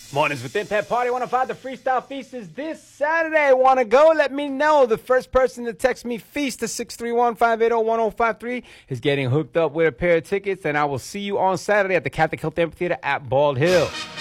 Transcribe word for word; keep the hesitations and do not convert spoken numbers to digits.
Mornings within Pet Party one oh five. The Freestyle Feast is this Saturday. Want to go? Let me know. The first person to text me Feast to six three one, five eight zero, one zero five three is getting hooked up with a pair of tickets, and I will see you on Saturday at the Catholic Health Amphitheater at Bald Hill.